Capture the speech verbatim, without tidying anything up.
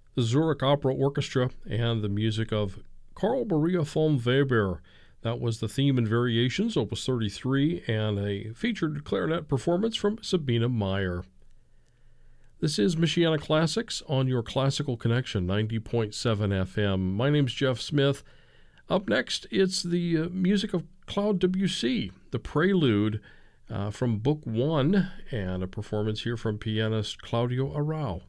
the Zurich Opera Orchestra, and the music of Carl Maria von Weber. That was the theme and variations, Opus thirty-three, and a featured clarinet performance from Sabina Meyer. This is Michiana Classics on your Classical Connection, ninety point seven F M. My name's Jeff Smith. Up next, it's the uh, music of Claude Debussy, the Prelude uh, from Book One, and a performance here from pianist Claudio Arrau.